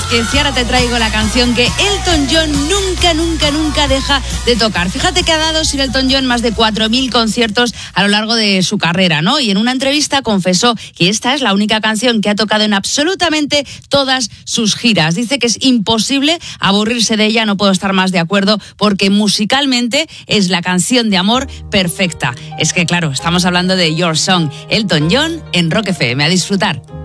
Vázquez y ahora te traigo la canción que Elton John nunca deja de tocar. Fíjate que ha dado Sir Elton John más de 4.000 conciertos a lo largo de su carrera, ¿no? Y en una entrevista confesó que esta es la única canción que ha tocado en absolutamente todas sus giras. Dice que es imposible aburrirse de ella, no puedo estar más de acuerdo, porque musicalmente es la canción de amor perfecta. Es que claro, estamos hablando de Your Song, Elton John en Rock FM. A disfrutar.